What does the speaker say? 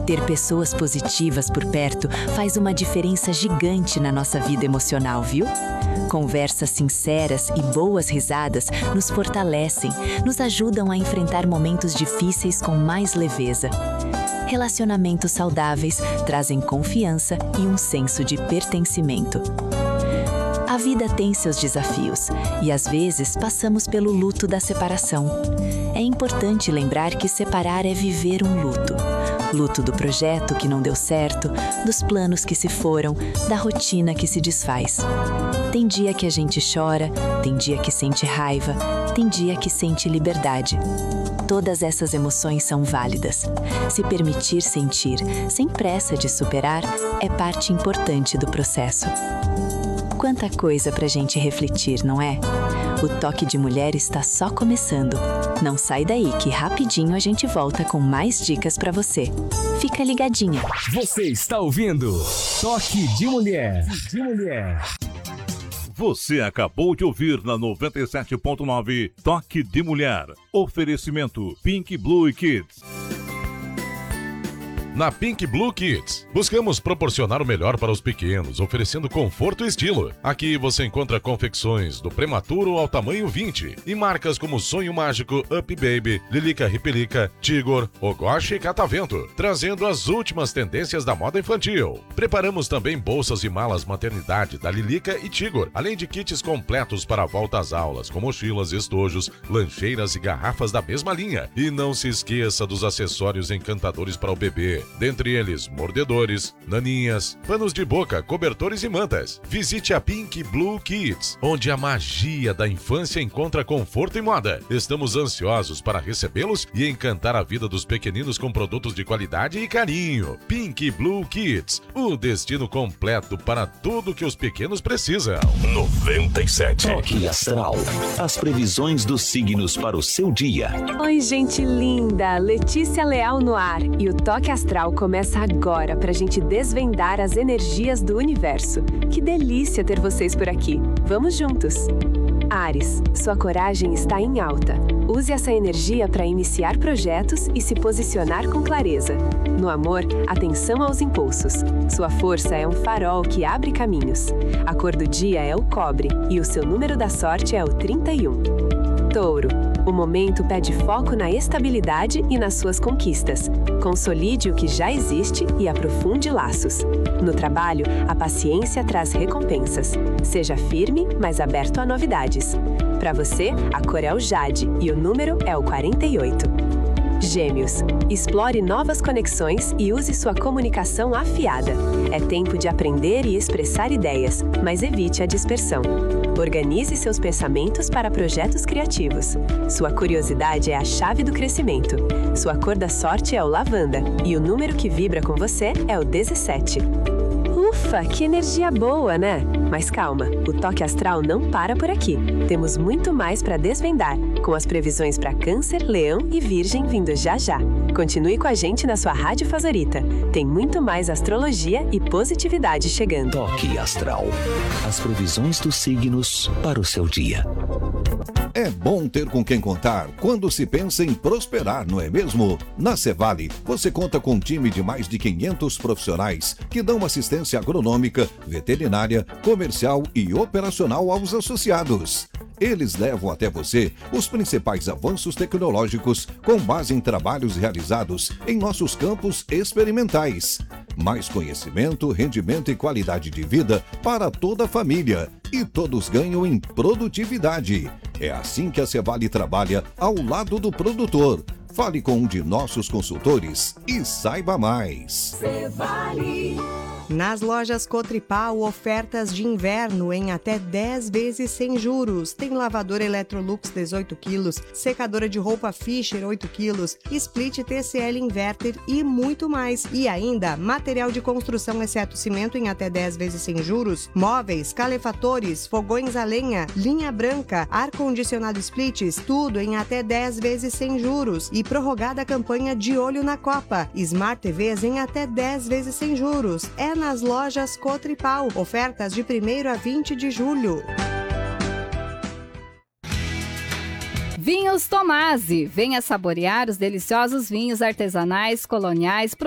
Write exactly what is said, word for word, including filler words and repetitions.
Ter pessoas positivas por perto faz uma diferença gigante na nossa vida emocional, viu? Conversas sinceras e boas risadas nos fortalecem, nos ajudam a enfrentar momentos difíceis com mais leveza. Relacionamentos saudáveis trazem confiança e um senso de pertencimento. A vida tem seus desafios e, às vezes, passamos pelo luto da separação. É importante lembrar que separar é viver um luto. Luto do projeto que não deu certo, dos planos que se foram, da rotina que se desfaz. Tem dia que a gente chora, tem dia que sente raiva, tem dia que sente liberdade. Todas essas emoções são válidas. Se permitir sentir, sem pressa de superar, é parte importante do processo. Quanta coisa pra gente refletir, não é? O Toque de Mulher está só começando. Não sai daí que rapidinho a gente volta com mais dicas pra você. Fica ligadinha. Você está ouvindo Toque de Mulher. De Mulher. Você acabou de ouvir na noventa e sete ponto nove Toque de Mulher. Oferecimento Pink Blue Kids. Na Pink Blue Kids, buscamos proporcionar o melhor para os pequenos, oferecendo conforto e estilo. Aqui você encontra confecções do prematuro ao tamanho vinte e marcas como Sonho Mágico, Up Baby, Lilica Ripelica, Tigor, Ogoshi e Catavento, trazendo as últimas tendências da moda infantil. Preparamos também bolsas e malas maternidade da Lilica e Tigor, além de kits completos para a volta às aulas, com mochilas, estojos, lancheiras e garrafas da mesma linha. E não se esqueça dos acessórios encantadores para o bebê. Dentre eles, mordedores, naninhas, panos de boca, cobertores e mantas. Visite a Pink Blue Kids, onde a magia da infância encontra conforto e moda. Estamos ansiosos para recebê-los e encantar a vida dos pequeninos com produtos de qualidade e carinho. Pink Blue Kids, o destino completo para tudo que os pequenos precisam. noventa e sete. Toque Astral. As previsões dos signos para o seu dia. Oi, gente linda! Letícia Leal no ar. E o Toque Astral começa agora pra gente desvendar as energias do universo. Que delícia ter vocês por aqui. Vamos juntos! Áries, sua coragem está em alta. Use essa energia para iniciar projetos e se posicionar com clareza. No amor, atenção aos impulsos. Sua força é um farol que abre caminhos. A cor do dia é o cobre e o seu número da sorte é o trinta e um. Touro, o momento pede foco na estabilidade e nas suas conquistas. Consolide o que já existe e aprofunde laços. No trabalho, a paciência traz recompensas. Seja firme, mas aberto a novidades. Para você, a cor é o jade e o número é o quarenta e oito. Gêmeos, explore novas conexões e use sua comunicação afiada. É tempo de aprender e expressar ideias, mas evite a dispersão. Organize seus pensamentos para projetos criativos. Sua curiosidade é a chave do crescimento. Sua cor da sorte é o lavanda e o número que vibra com você é o dezessete. Ufa, que energia boa, né? Mas calma, o Toque Astral não para por aqui. Temos muito mais para desvendar, com as previsões para Câncer, Leão e Virgem vindo já já. Continue com a gente na sua rádio favorita. Tem muito mais astrologia e positividade chegando. Toque Astral. As previsões dos signos para o seu dia. É bom ter com quem contar quando se pensa em prosperar, não é mesmo? Na Cevale, você conta com um time de mais de quinhentos profissionais que dão assistência agronômica, veterinária, comercial e operacional aos associados. Eles levam até você os principais avanços tecnológicos com base em trabalhos realizados em nossos campos experimentais. Mais conhecimento, rendimento e qualidade de vida para toda a família. E todos ganham em produtividade. É assim que a Cevale trabalha ao lado do produtor. Fale com um de nossos consultores e saiba mais. Cevale. Nas lojas Cotripal, ofertas de inverno em até dez vezes sem juros. Tem lavadora Electrolux dezoito quilos, secadora de roupa Fischer oito quilos, split T C L Inverter e muito mais. E ainda, material de construção exceto cimento em até dez vezes sem juros, móveis, calefatores, fogões a lenha, linha branca, ar-condicionado splits, tudo em até dez vezes sem juros. E prorrogada a campanha de olho na Copa. Smart T Vs em até dez vezes sem juros. É nas lojas Cotripal. Ofertas de primeiro a vinte de julho. Vinhos Tomasi. Venha saborear os deliciosos vinhos artesanais, coloniais,